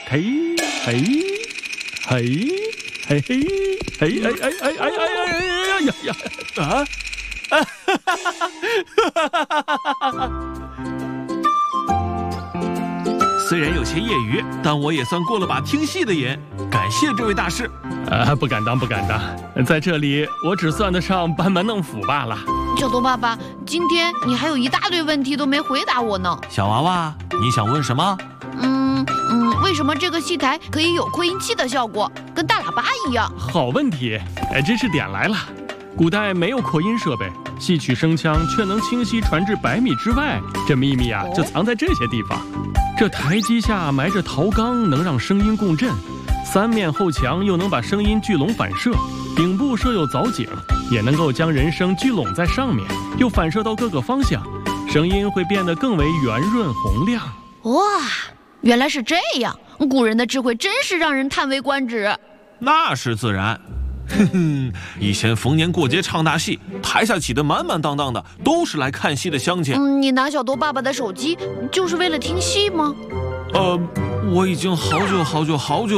嘿嘿嘿嘿嘿嘿哎哎哎哎哎呀呀啊！ 虽然有些业余，但我也算过了把听戏的瘾。感谢这位大师。 不敢当，不敢当，在这里我只算得上班门弄斧罢了。 小头爸爸，今天你还有一大堆问题都没回答我呢。 小娃娃，你想问什么？ 为什么这个戏台可以有扩音器的效果，跟大喇叭一样？ 好问题，知识点来了。古代没有扩音设备，戏曲声腔却能清晰传至100米之外，这秘密啊，就藏在这些地方。这台基下埋着陶缸，能让声音共振；3面后墙又能把声音聚拢反射；顶部设有藻井，也能够将人声聚拢在上面，又反射到各个方向，声音会变得更为圆润洪亮。 哇，原来是这样！古人的智慧真是让人叹为观止。 那是自然。以前逢年过节唱大戏，台下挤得满满当当的，都是来看戏的乡亲。 你拿小头爸爸的手机就是为了听戏吗？ 我已经好久